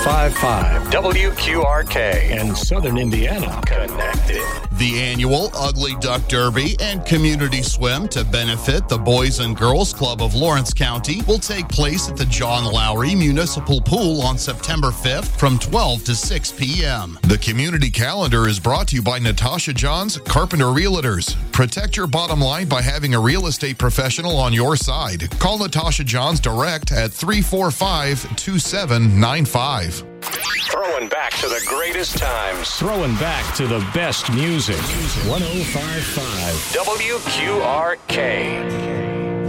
55 WQRK and Southern Indiana connected. The annual Ugly Duck Derby and Community Swim to benefit the Boys and Girls Club of Lawrence County will take place at the John Lowry Municipal Pool on September 5th from 12 to 6 p.m. The community calendar is brought to you by Natasha Johns, Carpenter Realtors. Protect your bottom line by having a real estate professional on your side. Call Natasha Johns direct at 345-2795. Throwing back to the greatest times. Throwing back to the best music. 105.5 WQRK.